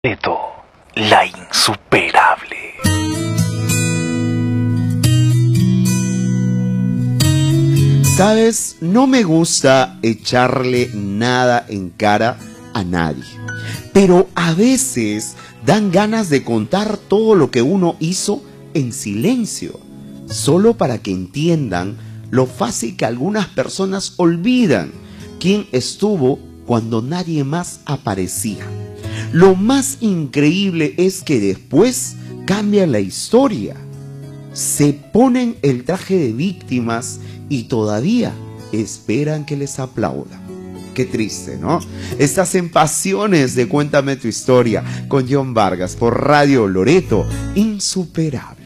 Loreto, la insuperable. Sabes, no me gusta echarle nada en cara a nadie, pero a veces dan ganas de contar todo lo que uno hizo en silencio, solo para que entiendan lo fácil que algunas personas olvidan quién estuvo cuando nadie más aparecía. Lo más increíble es que después cambia la historia. Se ponen el traje de víctimas y todavía esperan que les aplaudan. Qué triste, ¿no? Estás en Pasiones de Cuéntame tu Historia con John Vargas por Radio Loreto, insuperable.